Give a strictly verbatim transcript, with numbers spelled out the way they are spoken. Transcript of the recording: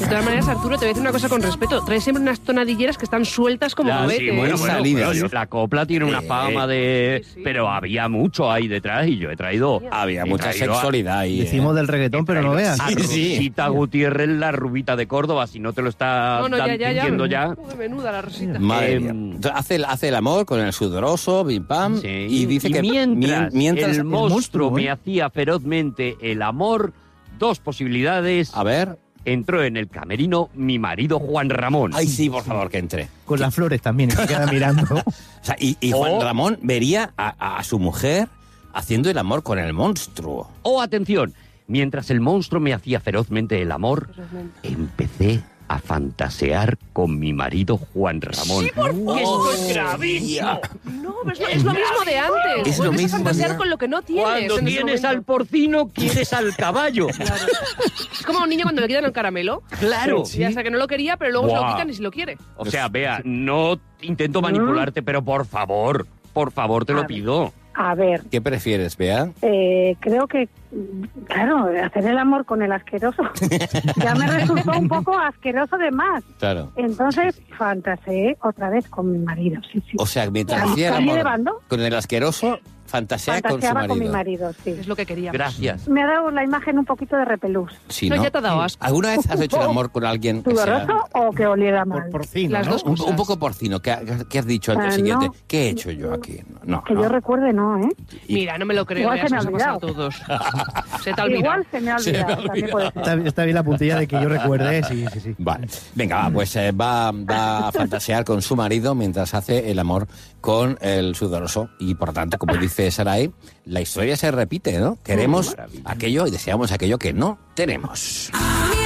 todas maneras, Arturo, te voy a decir una cosa con respeto. Traes siempre unas tonadilleras que están sueltas como Ya, cohetes. sí, bueno, bueno, salidas. pero la copla tiene una Eh, fama de... sí, sí. Pero había mucho ahí detrás y yo he traído... Había he mucha traído a- sexualidad ahí. Decimos ¿eh? del reggaetón, pero no veas. A Sí, sí. Rosita Gutiérrez, la rubita de Córdoba, si no te lo está No, no, ya, ya, ya. diciendo ya. Uy, menuda la Rosita. Madre Eh, mía. Entonces, hace, el- hace el amor con el sudoroso, bim pam, Sí. y dice que mientras, mien- mientras el monstruo, monstruo, me ¿eh? hacía ferozmente el amor, dos posibilidades. A ver. Entró en el camerino mi marido Juan Ramón. Ay, sí, por favor, que entre. Con las flores también, y se queda mirando. O sea, y, y Juan O- Ramón vería a, a su mujer haciendo el amor con el monstruo. Oh, atención, mientras el monstruo me hacía ferozmente el amor, empecé a fantasear con mi marido Juan Ramón. Sí, por favor. Y esto es gravísimo. No, pero es lo, es lo mismo de antes. Es lo Vuelves mismo a fantasear de- con lo que no tienes. Cuando en ese tienes momento. al porcino, quieres al caballo. Es como a un niño cuando le quitan el caramelo. Claro. Y hasta que no lo quería, pero luego se lo Buah. quitan y si lo quiere. O sea, vea, no intento manipularte, pero por favor, por favor, te A lo ver. pido. A ver, ¿Qué prefieres, Bea? eh, creo que, mm, claro, hacer el amor con el asqueroso ya me resultó un poco asqueroso de más. Claro. Entonces fantaseé otra vez con mi marido, sí, sí. O sea, mientras Cambié hacía el de amor bando. con el asqueroso, fantasea con su Fantaseaba marido. con mi marido, sí. Es lo que quería. Gracias. Me ha dado la imagen un poquito de repelús. Sí, No, ¿no? ya te ha dado asco. ¿Alguna vez has hecho el amor con alguien que sea ¿Sudoroso o que oliera mal? Por porcino, Las ¿no? dos un, cosas. un poco porcino? ¿Qué, qué has dicho al día Ah, siguiente? no. ¿Qué he hecho yo aquí? No, Que no. yo recuerde, no, ¿eh? Mira, no me lo creo. Igual ya se me nos ha ha pasado a olvidado. todos. Se te ha olvidado. Igual se me ha Se me ha olvidado, también puede ser. Está, está bien la puntilla de que yo recuerde, sí, sí, sí. Vale. Venga, va, pues eh, va, va a fantasear con su marido mientras hace el amor con el sudoroso. Y por tanto, como dice Sarai, la historia se repite, ¿no? Queremos aquello y deseamos aquello que no tenemos.